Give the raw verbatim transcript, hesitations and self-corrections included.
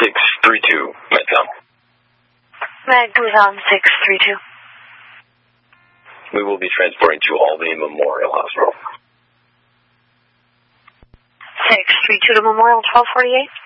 six three two, Medcom. Med was on six three two. We will be transporting to Albany Memorial Hospital. six three two to Memorial, twelve forty-eight.